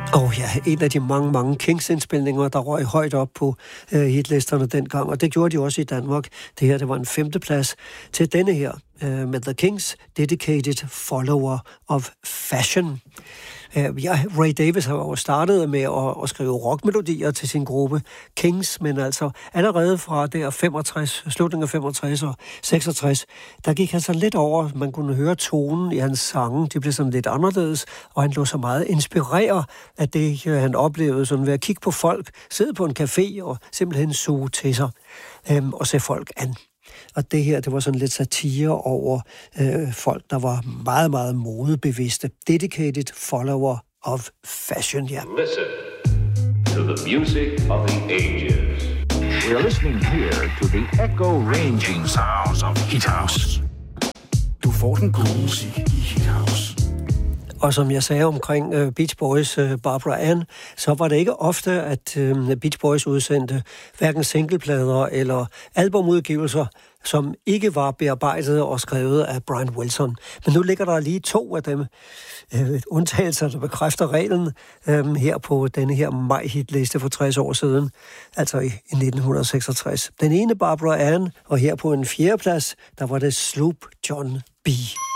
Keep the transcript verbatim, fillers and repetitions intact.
Og ja, en af de mange, mange Kings-indspilninger, der røg højt op på øh, hitlisterne dengang, og det gjorde de også i Danmark. Det her, det var en femteplads til denne her, øh, med The Kings, Dedicated Follower of Fashion. Øh, ja, Ray Davies har jo startet med at, at skrive rockmelodier til sin gruppe Kings, men altså allerede fra der femogtres, slutningen af femogtres og seksogtres, der gik han så lidt over, man kunne høre tonen i hans sange, de blev sådan lidt anderledes, og han lå så meget inspirere af det, han oplevede, sådan ved at kigge på folk, sidde på en café og simpelthen suge til sig øhm, og se folk an. Og det her, det var sådan lidt satire over øh, folk, der var meget, meget modebevidste. Dedicated Follower of Fashion, ja. Listen to the music of the ages. We are listening here to the echo-ranging sounds of Hit House. Du får den gode musik i Hit House. Og som jeg sagde omkring uh, Beach Boys' uh, Barbara Ann, så var det ikke ofte, at uh, Beach Boys udsendte hverken singleplader eller albumudgivelser, som ikke var bearbejdet og skrevet af Brian Wilson. Men nu ligger der lige to af dem, uh, undtagelser, der bekræfter reglen, um, her på denne her maj-hitliste for tres år siden, altså i, i nitten seksogtres. Den ene Barbara Ann, og her på en fjerdeplads, der var det Sloop John B.